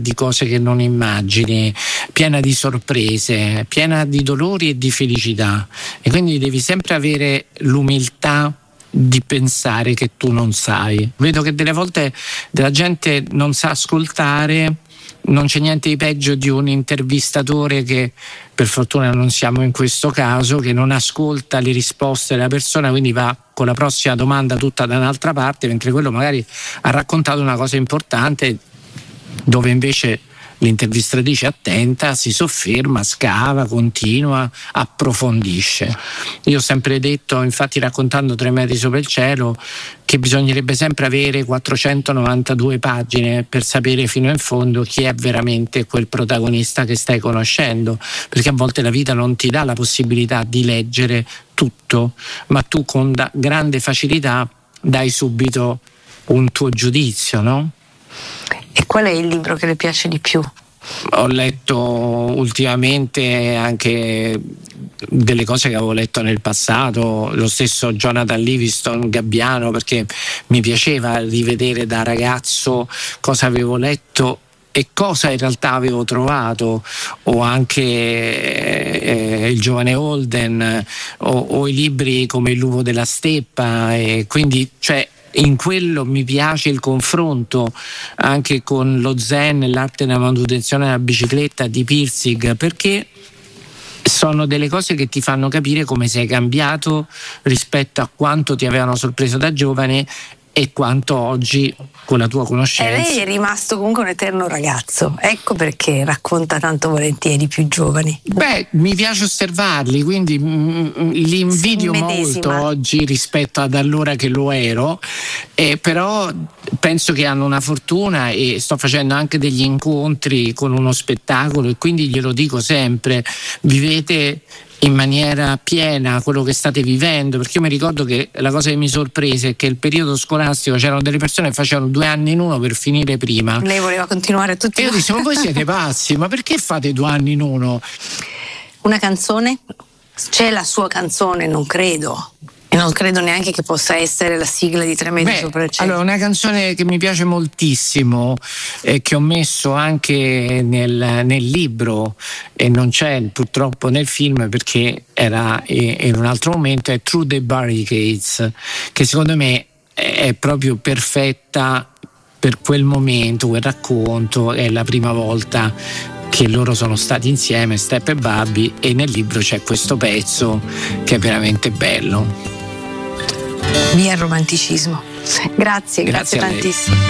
di cose che non immagini, piena di sorprese, piena di dolori e di felicità, e quindi devi sempre avere l'umiltà di pensare che tu non sai. Vedo che delle volte la gente non sa ascoltare. Non c'è niente di peggio di un intervistatore che, per fortuna non siamo in questo caso, che non ascolta le risposte della persona, quindi va con la prossima domanda tutta da un'altra parte, mentre quello magari ha raccontato una cosa importante dove invece l'intervistatrice attenta si sofferma, scava, continua, approfondisce. Io ho sempre detto, infatti raccontando 3 metri sopra il cielo, che bisognerebbe sempre avere 492 pagine per sapere fino in fondo chi è veramente quel protagonista che stai conoscendo, perché a volte la vita non ti dà la possibilità di leggere tutto, ma tu con grande facilità dai subito un tuo giudizio, no? E qual è il libro che le piace di più? Ho letto ultimamente anche delle cose che avevo letto nel passato, lo stesso Jonathan Livingston, Gabbiano, perché mi piaceva rivedere da ragazzo cosa avevo letto e cosa in realtà avevo trovato, o anche il giovane Holden, o i libri come Il lupo della steppa, e quindi in quello mi piace il confronto anche con lo zen e l'arte della manutenzione della bicicletta di Pirsig, perché sono delle cose che ti fanno capire come sei cambiato rispetto a quanto ti avevano sorpreso da giovane e quanto oggi con la tua conoscenza. E lei è rimasto comunque un eterno ragazzo, ecco perché racconta tanto volentieri i più giovani. Mi piace osservarli, quindi li invidio molto oggi rispetto ad allora che lo ero, però penso che hanno una fortuna, e sto facendo anche degli incontri con uno spettacolo e quindi glielo dico sempre: vivete in maniera piena quello che state vivendo, perché io mi ricordo che la cosa che mi sorprese è che il periodo scolastico c'erano delle persone che facevano 2 anni in uno per finire prima. Lei voleva continuare tutti. E io dicevo: ma voi siete pazzi, ma perché fate 2 anni in uno? Una canzone? C'è la sua canzone? Non credo. E non credo neanche che possa essere la sigla di 3 metri sopra il cielo. Allora, una canzone che mi piace moltissimo, che ho messo anche nel libro e non c'è purtroppo nel film perché era in un altro momento, è Through the Barricades, che secondo me è proprio perfetta per quel momento, quel racconto. È la prima volta che loro sono stati insieme, Step e Bobby, e nel libro c'è questo pezzo che è veramente bello. Via il romanticismo. Grazie tantissimo.